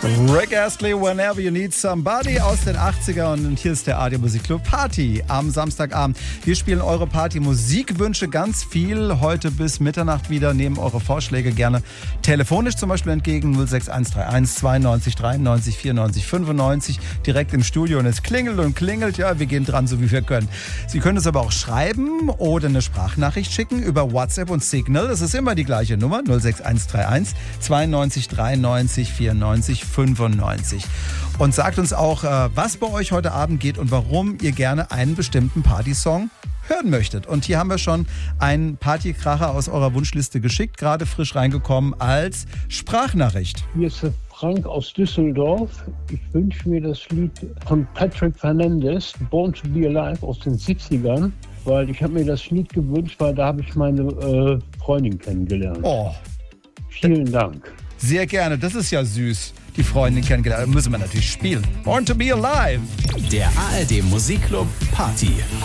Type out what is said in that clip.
Rick Astley, Whenever You Need Somebody aus den 80er und hier ist der ARD Musikclub Party am Samstagabend. Wir spielen eure Party-Musikwünsche ganz viel heute bis Mitternacht wieder. Nehmen eure Vorschläge gerne telefonisch zum Beispiel entgegen 06131 92 93 94 95 direkt im Studio und es klingelt und klingelt. Ja, wir gehen dran, so wie wir können. Sie können es aber auch schreiben oder eine Sprachnachricht schicken über WhatsApp und Signal. Das ist immer die gleiche Nummer 06131 92 93 94 95. Und sagt uns auch, was bei euch heute Abend geht und warum ihr gerne einen bestimmten Partysong hören möchtet. Und hier haben wir schon einen Partykracher aus eurer Wunschliste geschickt, gerade frisch reingekommen als Sprachnachricht. Hier ist der Frank aus Düsseldorf. Ich wünsche mir das Lied von Patrick Fernandez, Born to Be Alive aus den 70ern, weil ich habe mir das Lied gewünscht, weil da habe ich meine Freundin kennengelernt. Oh. Vielen Dank. Sehr gerne, das ist ja süß. Die Freundin kennengelernt, müssen wir natürlich spielen. Born to Be Alive. Der ARD Musikclub Party.